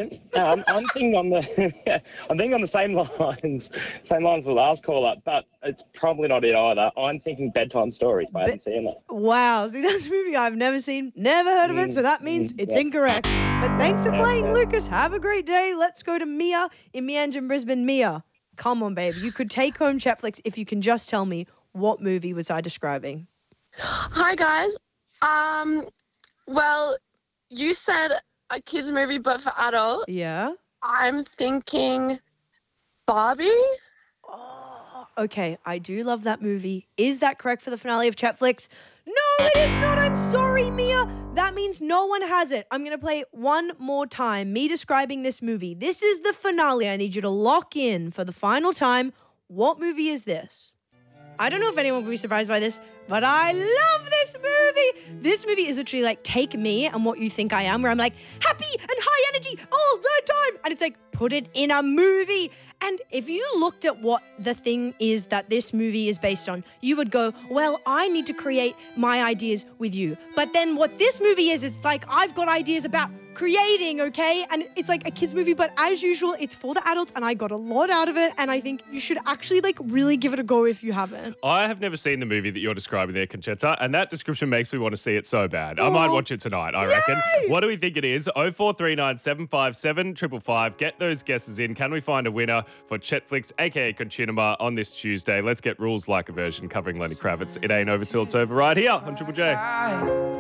don't. I'm thinking on the I'm thinking on the same lines as the last caller, but it's probably not it either. I'm thinking Bedtime Stories, but I haven't seen that. Wow. See, that's a movie I've never seen, never heard of it, so that means it's incorrect. But thanks for playing, Lucas. Have a great day. Let's go to Mia in Meanjin, Brisbane. Mia, come on, babe. You could take home Chetflix if you can just tell me what movie was I describing. Hi, guys. Well, you said a kids movie, but for adults. Yeah? I'm thinking Barbie. Oh, okay. I do love that movie. Is that correct for the finale of Chetflix? No, it is not. I'm sorry, Mia. That means no one has it. I'm going to play it one more time. Me describing this movie. This is the finale. I need you to lock in for the final time. What movie is this? I don't know if anyone will be surprised by this, but I love this movie. This movie is literally like take me and what you think I am, where I'm like happy and high energy all the time. And it's like, put it in a movie. And if you looked at what the thing is that this movie is based on, you would go, well, I need to create my ideas with you. But then what this movie is, it's like I've got ideas about creating, okay? And it's like a kids movie, but as usual, it's for the adults, and I got a lot out of it, and I think you should actually like really give it a go if you haven't. I have never seen the movie that you're describing there, Conchetta, and that description makes me want to see it so bad. I might watch it tonight, I reckon. What do we think it is? 0439 757 555. Get those guesses in. Can we find a winner for Chetflix, aka Conchinima, on this Tuesday? Let's get Rules Like a Version covering Lenny Kravitz. It ain't over till it's over right here on Triple J.